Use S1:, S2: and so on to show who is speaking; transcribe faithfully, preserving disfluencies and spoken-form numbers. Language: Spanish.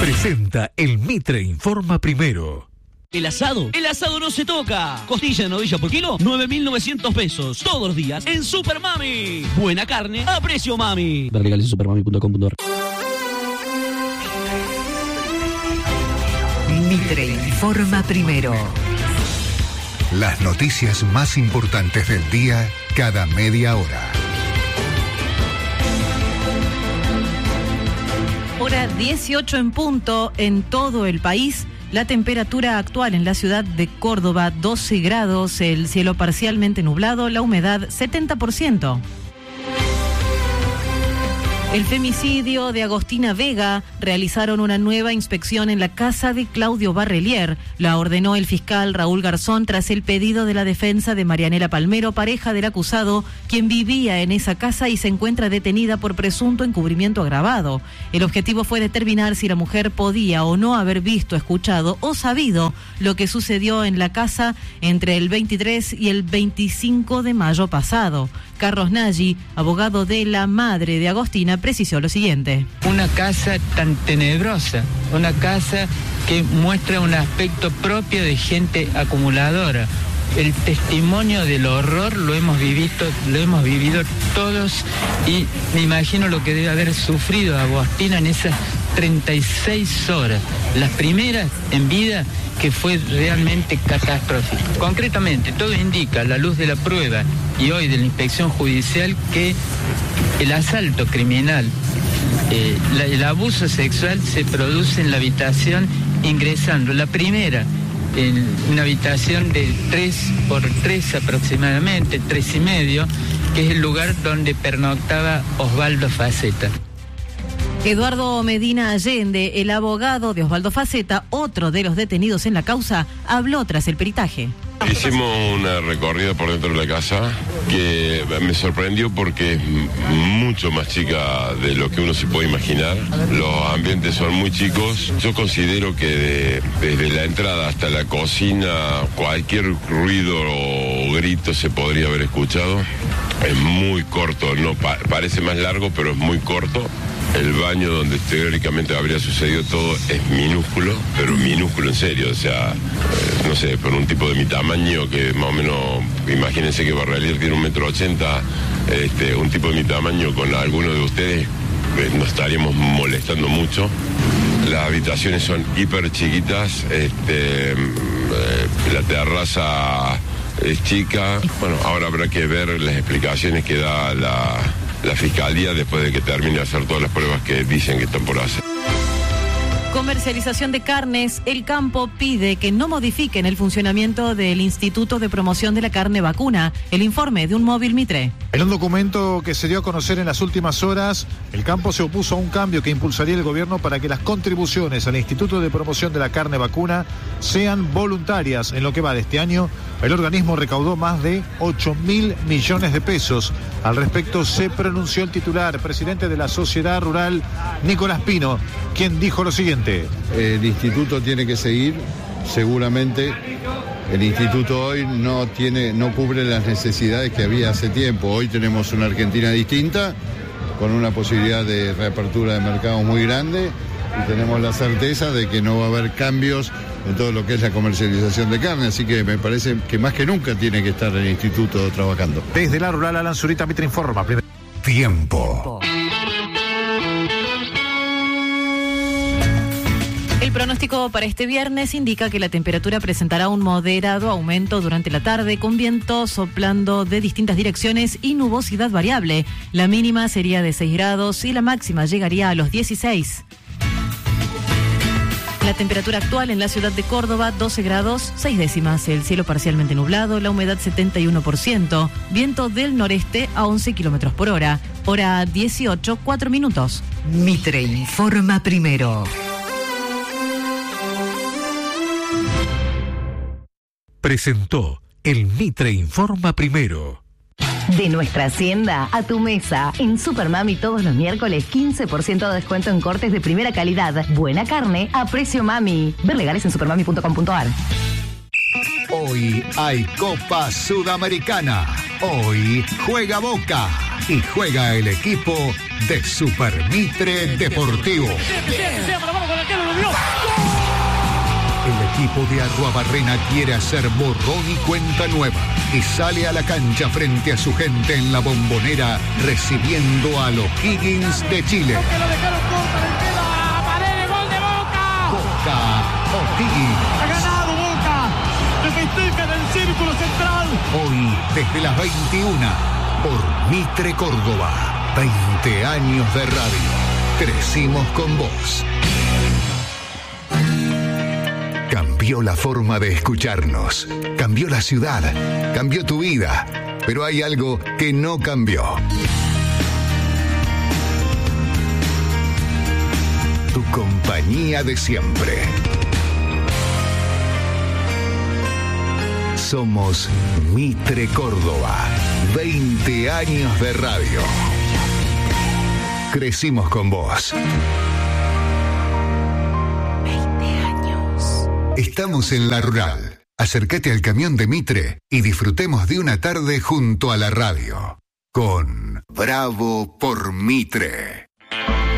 S1: Presenta el Mitre Informa Primero.
S2: ¿El asado? El asado no se toca. Costilla de novilla por kilo, nueve mil novecientos pesos. Todos los días en Super Mami. Buena carne a precio mami. Ver legales en supermami punto com punto a r.
S3: Mitre Informa Primero.
S4: Las noticias más importantes del día cada media hora.
S5: Hora dieciocho en punto en todo el país. La temperatura actual en la ciudad de Córdoba, doce grados, el cielo parcialmente nublado, la humedad setenta por ciento. El femicidio de Agostina Vega. Realizaron una nueva inspección en la casa de Claudio Barrelier. La ordenó el fiscal Raúl Garzón tras el pedido de la defensa de Marianela Palmero, pareja del acusado, quien vivía en esa casa y se encuentra detenida por presunto encubrimiento agravado. El objetivo fue determinar si la mujer podía o no haber visto, escuchado o sabido lo que sucedió en la casa entre el veintitrés y el veinticinco de mayo pasado. Carlos Nagy, abogado de la madre de Agostina, precisó lo siguiente.
S6: Una casa tan tenebrosa, una casa que muestra un aspecto propio de gente acumuladora. El testimonio del horror lo hemos vivido, lo hemos vivido todos, y me imagino lo que debe haber sufrido Agostina en esas treinta y seis horas. Las primeras en vida, que fue realmente catastrófico. Concretamente, todo indica, a la luz de la prueba y hoy de la inspección judicial, que el asalto criminal, eh, la, el abuso sexual se produce en la habitación ingresando, la primera, en una habitación de tres por tres aproximadamente, tres y medio, que es el lugar donde pernoctaba Osvaldo Faceta.
S5: Eduardo Medina Allende, el abogado de Osvaldo Faceta, otro de los detenidos en la causa, habló tras el peritaje.
S7: Hicimos una recorrida por dentro de la casa que me sorprendió porque es mucho más chica de lo que uno se puede imaginar. Los ambientes son muy chicos. Yo considero que de, desde la entrada hasta la cocina cualquier ruido o grito se podría haber escuchado. Es muy corto, no pa- parece más largo, pero es muy corto. El baño donde teóricamente habría sucedido todo es minúsculo, pero minúsculo en serio, o sea, eh, no sé, por un tipo de mi tamaño, que más o menos, imagínense que Barrelier tiene un metro ochenta, este, un tipo de mi tamaño con alguno de ustedes, eh, nos estaríamos molestando mucho. Las habitaciones son hiper chiquitas, este, eh, la terraza es chica. Bueno, ahora habrá que ver las explicaciones que da la... la fiscalía después de que termine de hacer todas las pruebas que dicen que están por hacer.
S5: Comercialización de carnes. El campo pide que no modifiquen el funcionamiento del Instituto de Promoción de la Carne Vacuna. El informe de un móvil Mitre.
S8: En un documento que se dio a conocer en las últimas horas, el campo se opuso a un cambio que impulsaría el gobierno para que las contribuciones al Instituto de Promoción de la Carne Vacuna sean voluntarias. En lo que va de este año, el organismo recaudó más de ocho mil millones de pesos. Al respecto se pronunció el titular, presidente de la Sociedad Rural, Nicolás Pino, quien dijo lo siguiente.
S9: El instituto tiene que seguir, seguramente. El instituto hoy no tiene, no cubre las necesidades que había hace tiempo. Hoy tenemos una Argentina distinta, con una posibilidad de reapertura de mercado muy grande, y tenemos la certeza de que no va a haber cambios en todo lo que es la comercialización de carne, así que me parece que más que nunca tiene que estar el instituto trabajando.
S8: Desde la Rural, Alan Zurita, Mitre Informa.
S4: Tiempo.
S5: El pronóstico para este viernes indica que la temperatura presentará un moderado aumento durante la tarde, con viento soplando de distintas direcciones y nubosidad variable. La mínima sería de seis grados y la máxima llegaría a los dieciséis. La temperatura actual en la ciudad de Córdoba, doce grados, seis décimas. El cielo parcialmente nublado, la humedad setenta y uno por ciento. Viento del noreste a once kilómetros por hora. Hora dieciocho, cuatro minutos.
S3: Mitre Informa Primero.
S1: Presentó el Mitre Informa Primero.
S10: De nuestra hacienda a tu mesa. En Super Mami todos los miércoles quince por ciento de descuento en cortes de primera calidad. Buena carne a precio mami. Ver legales en supermami punto com punto a r.
S4: Hoy hay Copa Sudamericana. Hoy juega Boca y juega el equipo de Super Mitre Deportivo.
S11: Vamos con el
S4: equipo de Arruabarrena quiere hacer borrón y cuenta nueva y sale a la cancha frente a su gente en la Bombonera recibiendo a los Higgins de Chile. Boca O'Higgins.
S11: Ha ganado Boca. Se festeja en el círculo central.
S4: Hoy desde las veintiuna por Mitre Córdoba. veinte años de radio. Crecimos con vos. Cambió la forma de escucharnos. Cambió la ciudad. Cambió tu vida. Pero hay algo que no cambió. Tu compañía de siempre. Somos Mitre Córdoba. veinte años de radio. Crecimos con vos.
S5: veinte años.
S4: Estamos en La Rural. Acércate al camión de Mitre y disfrutemos de una tarde junto a la radio. Con Bravo por Mitre.